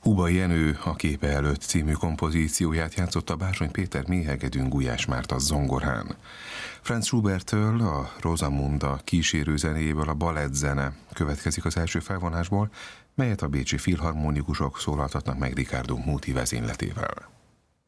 Hubai Jenő a Képe előtt című kompozícióját játszotta Bársony Péter méhegedűn Gulyás Márta zongorán. Franz Schuberttől, a Rosamunda kísérő zenéjéből a balettzene következik az első felvonásból, melyet a bécsi filharmonikusok szólaltatnak meg Riccardo Muti vezényletével.